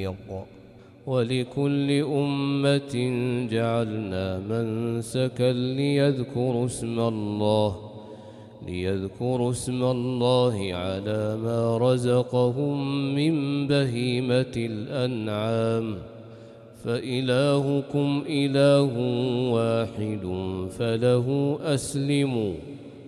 محيط ولكل أمة جعلنا منسكا ليذكروا اسم الله على ما رزقهم من بهيمة الأنعام فإلهكم إله واحد فله أسلموا